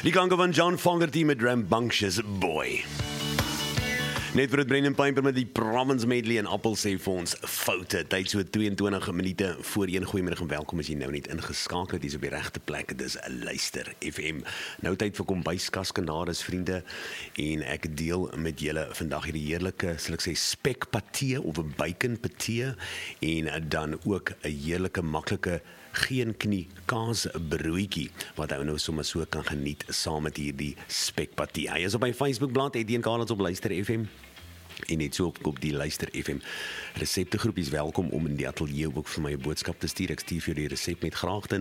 Die klanke van John Fogerty met Rambunctious Boy. Net vir het Brendan Piper met die Province Medley en Appel sê vir ons foute. Tyd so 22 minute voor 1. Goeiemiddag en welkom as jy nou net ingeskakel het. Hier is op die regte plek. Dis Luister FM. Nou tyd vir kombuiskaskanades, vriende. En ek deel met julle vandag hierdie heerlike, sal ek sê, spekpatee of 'n baconpatee en dan ook 'n heerlike, maklike geen knie kaas broodjie wat ou nou sommer so kan geniet saam met hierdie spekpatee. Hy is op my Facebookblad Etienne Carlitz op Luister FM. En net so op die Luister FM reseptegroep is welkom om in die ateljee ook vir my 'n boodskap te stuur. Ek stuur vir die resep met graagte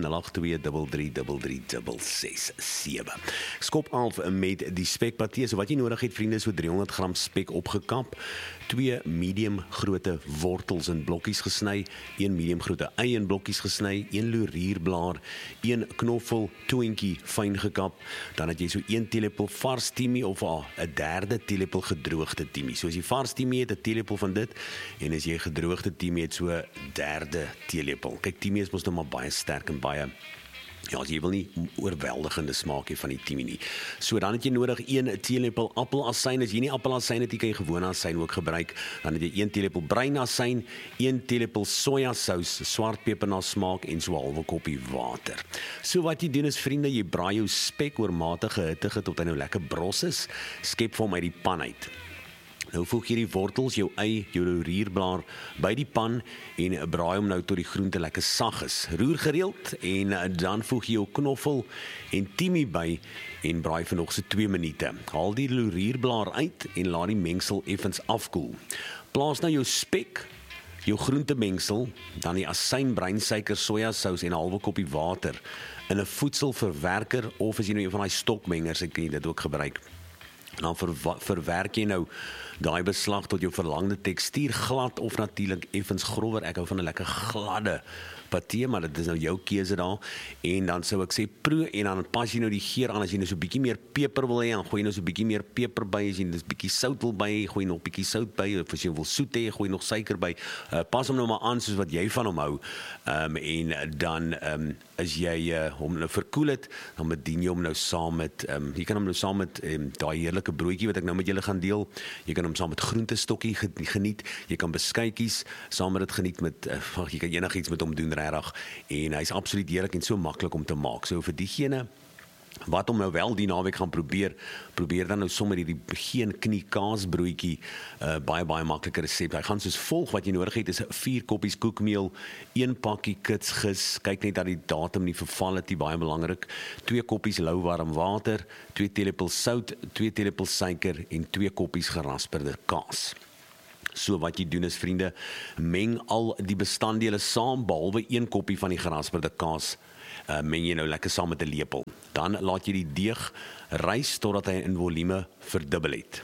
082333367. Skop af met die spekpatee. So wat jy nodig het, vriende, so 300 gram spek opgekap, 2 medium grootte wortels in blokkies gesny, 1 medium grootte ei in blokkies gesny, 1 laurierblaar, 1 knoffel toentjie fyn gekap, dan het jy so 1 teelepel vars tiemie of 'n derde teelepel gedroogde tiemie. So as jy vars tiemie het, 'n teelepel van dit, en as jy gedroogde tiemie het, so 'n derde teelepel. Kyk, tiemie is mos nou maar baie sterk en baie, ja, as jy wil nie oorweldigende smaak hê van die tiemie nie. So dan het jy nodig 1 teelepel appelasyn. As jy nie appelasyn het, jy kan gewone asyn ook gebruik. Dan het jy 1 teelepel breinasyn, 1 teelepel sojasous, swartpeper na smaak en so 'n halwe koppie water. So wat jy doen is, vriende, jy braai jou spek oor matige hitte tot hy nou lekker bros is. Skep vir hom uit die pan uit. Nou voeg jy die wortels, jou ei, jou laurierblaar by die pan en braai hom nou tot die groente lekker sag is. Roer gereeld en dan voeg jy jou knoffel en tiemie by en braai vir nog so 2 minute. Haal die laurierblaar uit en laat die mengsel effens afkoel. Plaas nou jou spek, jou groentemengsel, dan die asyn, breinsuiker, sojasous en 'n halwe koppie water in 'n voedselverwerker of as jy nou een van daai stokmengers het, kan jy dit ook gebruik. En dan verwerk jy nou daai beslag tot jou verlangde tekstuur, glad of natuurlik effens grower. Ek hou van 'n lekker gladde patee, maar dit is nou jou keuse daar. En dan sou ek sê proe en dan pas jy nou die geur aan. As jy nou so 'n bietjie meer peper wil hê, dan gooi jy nou so 'n bietjie meer peper by. As jy nou 'n bietjie sout wil by, gooi nog 'n bietjie sout by. Of as jy wil soet hê, gooi nog suiker by. Pas hom nou maar aan soos wat jy van hom hou. En dan as jy hom nou verkoel het, dan bedien jy hom nou saam met jy kan hom nou saam met daai heerlike broodjie wat ek nou met julle gaan deel. Jy kan hom saam met groentestokkie geniet. Jy kan beskuitjies saam met dit geniet met jy kan enigiets met hom doen regtig. En hy's absoluut heerlik en so maklik om te maak. So vir diegene wat hom nou wel die naweek gaan probeer dan nou sommer hierdie geen knie kaasbroodjie, baie maklike resep. Hy gaan soos volg. Wat jy nodig het is 4 koppies koekmeel, 1 pakkie kitsgis, kyk net dat die datum nie verval het, baie belangrik, 2 koppies louwarm water, 2 teelepels sout, 2 teelepels suiker en 2 koppies gerasperde kaas. So wat jy doen is, vriende, meng al die bestanddele saam, behalwe 1 koppie van die gerasperde kaas, meng jy nou lekker saam met 'n lepel. Dan laat jy die deeg rys totdat hy in volume verdubbel het.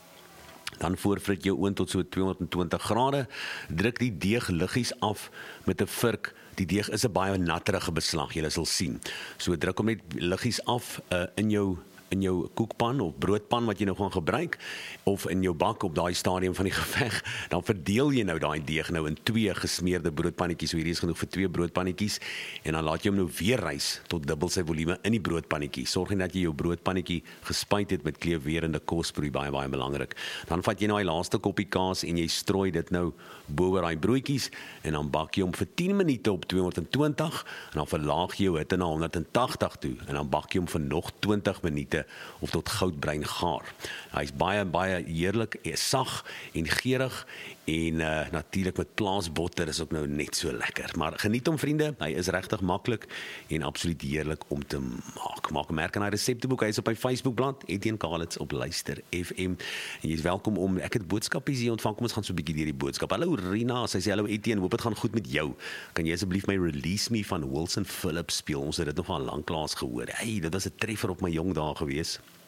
Dan voorfrit jou oond tot so 220 grade, druk die deeg liggies af met 'n vurk. Die deeg is 'n baie natterige beslag, jy sal sien. So druk hom net liggies af in jou koekpan of broodpan wat jy nou gaan gebruik, of in jou bak op daai stadium van die geveg, dan verdeel jy nou daai deeg nou in 2 gesmeerde broodpannetjies. So hierdie is genoeg vir 2 broodpannetjies, en dan laat jy hom nou weer rys tot dubbel sy volume in die broodpannetjie. Sorg net dat jy jou broodpannetjie gespuit het met kleefwerende kosproei, baie belangrik. Dan vat jy nou die laaste koppie kaas en jy strooi dit nou bo oor daai broodjies, en dan bak jy hom vir 10 minute op 220, en dan verlaag jy jou hitte na 180 toe, en dan bak jy hom vir nog 20 minute of tot goudbruin gaar. Hy is baie heerlik, sag en geurig, en natuurlik met plaasbotter is ook nou net so lekker. Maar geniet hom, vriende, hy is regtig maklik en absoluut heerlik om te maak. Maak 'n merk aan hy resepteboek, hy is op my Facebookblad Etienne Carlitz op Luister FM. En jy is welkom om, ek het boodskapies hier ontvang, kom ons gaan so 'n bietjie deur die boodskap. Hallo Rina, sy sê hallo Etienne, hoop dit gaan goed met jou. Kan jy asseblief my Release Me van Wilson Phillips speel? Ons het dit nog al lanklaas gehoor. Hey, dit was 'n treffer op my jong dae gewees.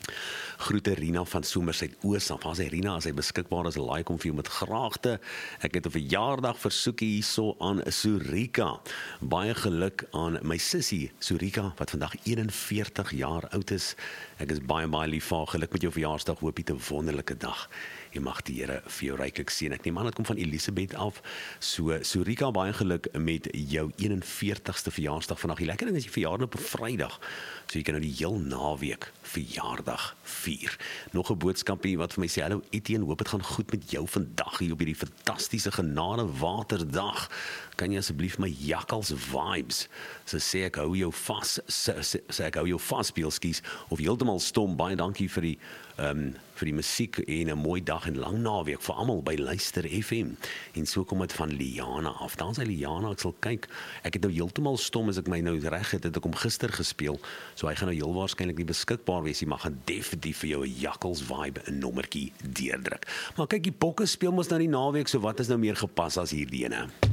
Groete Rina van Somerset Oos, af as hy Rina, as hy beskikbaar is, like om vir jou met graagte. Ek het 'n verjaardag versoekie hierso aan Surika. Baie geluk aan my sussie Surika, wat vandag 41 jaar oud is. Ek is baie lief vir haar. Geluk met jou verjaarsdag, hoop jy 'n wonderlike dag. Jy mag die Here vir jou ryklik seën. Ek neem aan dit kom van Elisabeth af. So Surika, baie geluk met jou 41ste verjaarsdag vandag. Die lekker ding is jy verjaardag op 'n Vrydag, so jy kan nou die heel naweek verjaardag vier. Nog 'n boodskapie wat vir my sê: hallo Etienne, hoop dit gaan goed met jou vandag hier op hierdie fantastiese genade waterdag. Kan jy asseblief my jakkals vibes? So sê ek hou jou vas, sê ek hou jou vas, speelskies, of heeltemal stom. Baie dankie vir die musiek en 'n mooi dag en lang naweek vir almal by Luister FM. En so kom dit van Liana af. Dan sê Liana, ek sal kyk. Ek het nou heeltemal stom as ek my nou reg het ek hom gister gespeel. So hy gaan nou heel waarskynlik nie beskikbaar wees nie, maar gaan definitief vir jou 'n jakkals vibe 'n nommertjie deurdruk. Maar kyk, die Bokke speel mos nou die naweek, so wat is nou meer gepas as hierdie ene?